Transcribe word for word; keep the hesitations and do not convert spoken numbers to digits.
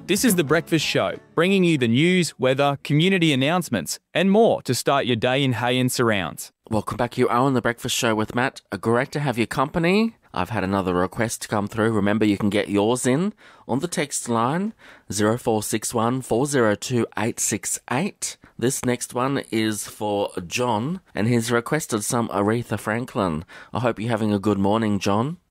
This is The Breakfast Show, bringing you the news, weather, community announcements, and more to start your day in Hay and surrounds. Welcome back. You are on The Breakfast Show with Matt. Great to have your company. I've had another request come through. Remember, you can get yours in on the text line zero four six one, four zero two, eight six eight. This next one is for John, and he's requested some Aretha Franklin. I hope you're having a good morning, John.